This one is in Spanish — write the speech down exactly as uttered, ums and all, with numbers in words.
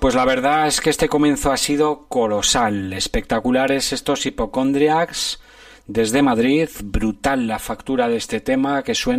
Pues la verdad es que este comienzo ha sido colosal. Espectaculares estos Hypochondriacs desde Madrid. Brutal la factura de este tema que suena